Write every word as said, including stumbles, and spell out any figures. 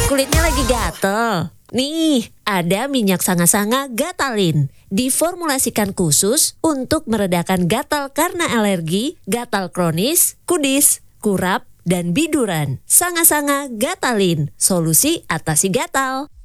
Kulitnya lagi gatel? Nih, ada minyak sanga-sanga Gatalin. Diformulasikan khusus untuk meredakan gatal karena alergi, gatal kronis, kudis, kurap, dan biduran. Sanga-sanga Gatalin, solusi atasi gatal.